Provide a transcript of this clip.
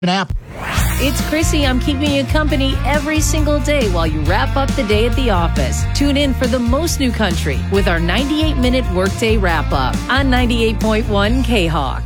An app. It's Chrissy. I'm keeping you company every single day while you wrap up the day at the office. Tune in for the most new country with our 98-minute workday wrap-up on 98.1 K-Hawk.